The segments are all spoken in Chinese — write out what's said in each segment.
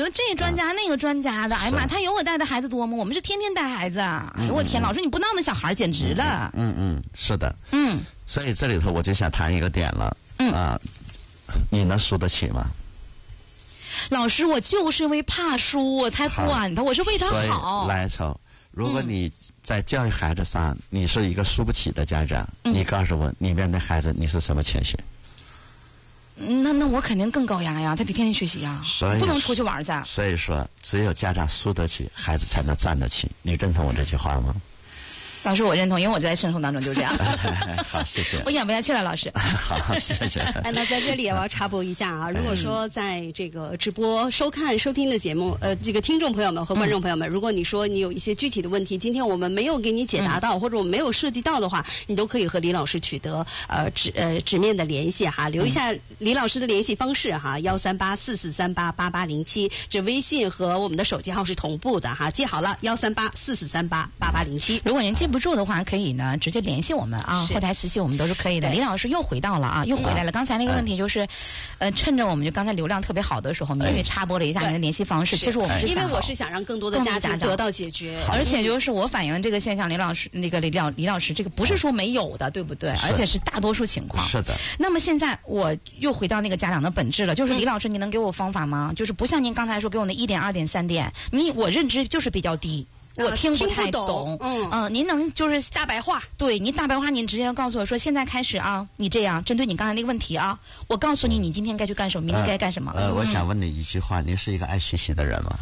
说这专家那个专家的，哎呀妈，他有我带的孩子多吗？我们是天天带孩子。哎呦我天，老师你不闹那小孩简直了。 是的。所以这里头我就想谈一个点了。你能输得起吗？ 老师，我就是因为怕输我才管他，我是为他好。 来瞅，如果你在教育孩子上，你是一个输不起的家长，你告诉我，你面对孩子你是什么情绪？ 那我肯定更高压呀，他得天天学习呀，不能出去玩去。 所以说，只有家长输得起，孩子才能站得起。你认同我这句话吗？ 老师，我认同，因为我在生活当中就是这样。 好，谢谢。 我演不下去了，老师。 好，谢谢。 那在这里我要插播一下啊，如果说在这个直播收听的节目，这个听众朋友们和观众朋友们，如果你说你有一些具体的问题，今天我们没有给你解答到，或者我们没有涉及到的话，你都可以和李老师取得纸面的联系哈，留一下李老师的联系方式哈，13844388807，这微信和我们的手机号是同步的哈，记好了13844388807。 如果您记不住的话，可以呢直接联系我们啊，后台私信我们都是可以的。李老师又回到了啊，又回来了。刚才那个问题就是，趁着我们就刚才流量特别好的时候，明宇插播了一下您的联系方式。其实我们是因为我是想让更多的家庭得到解决， 而且就是我反映的这个现象，李老师这个不是说没有的，对不对？而且是大多数情况。 是的。 那么现在我又回到那个家长的本质了，就是李老师，你能给我方法吗？就是不像您刚才说给我那1点、2点、3点，我认知就是比较低。我听不太懂，您能就是大白话？对，您大白话，您直接告诉我说，现在开始啊，你这样针对你刚才那个问题啊，我告诉你，你今天该去干什么，明天该干什么。 我想问你一句话，您是一个爱学习的人吗？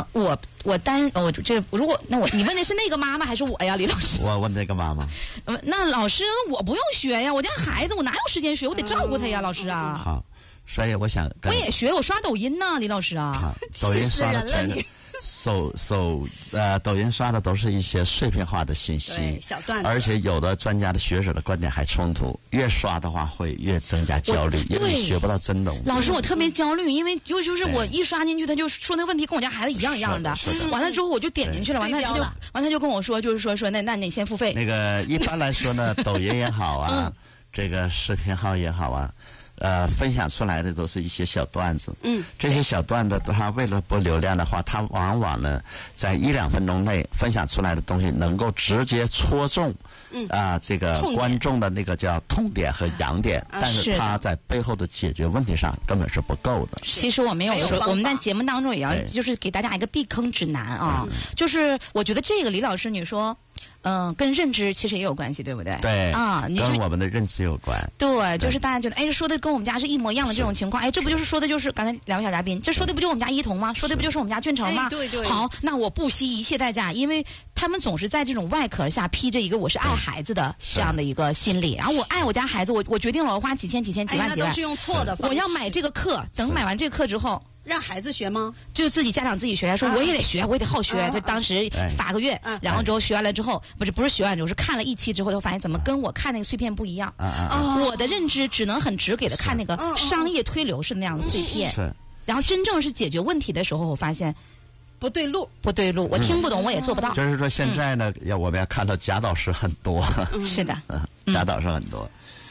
你问的是那个妈妈还是我呀，李老师？ 我问那个妈妈。 那老师，我不用学呀，我家孩子我哪有时间学？我得照顾他呀，老师啊。 好，所以我想我也学，我刷抖音呢，李老师啊。 抖音刷的全是。抖音刷的都是一些碎片化的信息， 小段子， 而且有的专家的学者的观点还冲突，越刷的话会越增加焦虑，因为你学不到真懂。 老师，我特别焦虑，因为就是我一刷进去，他就说那个问题跟我家孩子一样的，完了之后我就点进去了，完他就跟我说，就是说那你先付费。 那个一般来说呢，抖音也好啊，这个视频号也好啊。分享出来的都是一些小段子。这些小段子，他为了博流量的话，他往往呢，在1-2分钟内分享出来的东西，能够直接戳中这个观众的那个叫痛点和痒点，但是他在背后的解决问题上根本是不够的。 其实我没有说，我们在节目当中也要就是给大家一个避坑指南啊，就是我觉得这个李老师你说。跟认知其实也有关系，对不对？ 对啊，跟我们的认知有关。 对，就是大家觉得，哎，说的跟我们家是一模一样的这种情况，哎，这不就是说的就是刚才两位小嘉宾，这说的不就我们家一同吗？说的不就是我们家俊成吗？ 对。 好，那我不惜一切代价，因为他们总是在这种外壳下披着一个我是爱孩子的这样的一个心理，然后我爱我家孩子，我决定了，我花几千、几万、 那都是用错的方式。 我要买这个课，等买完这个课之后。 让孩子学吗？ 就自己家长自己学，说我也得学，我也得好学。就当时发个愿，然后之后学完了之后，不是学完之后，是看了1期之后，就发现怎么跟我看那个碎片不一样。我的认知只能很直给的看那个商业推流式的那样的碎片，然后真正是解决问题的时候，我发现不对路， 我听不懂，我也做不到。 就是说现在呢，我们要看到假导师很多。 是的， 假导师很多。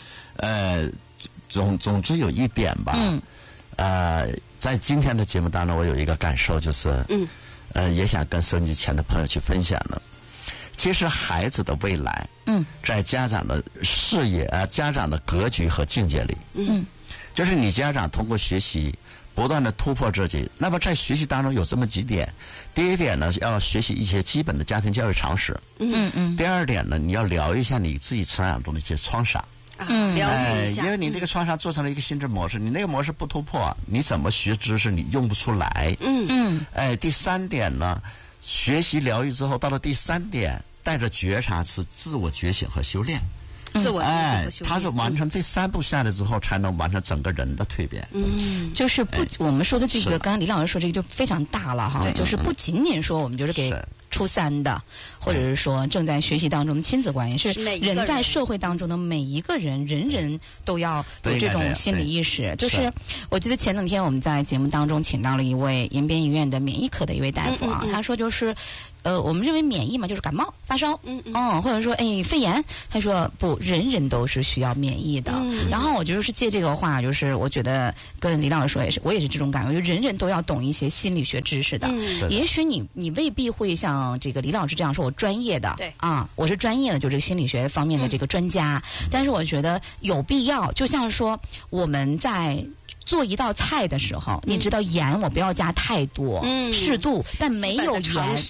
总之有一点吧。在今天的节目当中，我有一个感受，就是也想跟收音机前的朋友去分享的。其实孩子的未来，在家长的视野家长的格局和境界里，就是你家长通过学习不断的突破自己。那么在学习当中有这么几点，第一点呢，要学习一些基本的家庭教育常识。第二点呢，你要聊一下你自己成长中的一些创伤。 疗愈一下， 因为你这个创伤做成了一个心智模式，你那个模式不突破，你怎么学知识你用不出来。第3点呢，学习疗愈之后，到了第3点，带着觉察是自我觉醒和修炼。 自我觉醒和修炼， 他是完成这3步下来之后，才能完成整个人的蜕变。 就是我们说的这个，刚刚李老师说这个就非常大了哈，就是不仅仅说我们就是给初3的，或者是说正在学习当中的亲子关系，是人在社会当中的每一个人，人人都要有这种心理意识。就是我记得前2天我们在节目当中请到了一位延边医院的免疫科的一位大夫啊，他说就是我们认为免疫嘛，就是感冒、发烧，或者说肺炎，他说不，人人都是需要免疫的。然后我就是借这个话，就是我觉得跟李老师说也是，我也是这种感觉，就人人都要懂一些心理学知识的。也许你未必会像这个李老师这样说，我专业的， 对啊，我是专业的，就这个心理学方面的这个专家。但是我觉得有必要，就像说我们在做一道菜的时候，你知道盐我不要加太多，适度，但没有盐，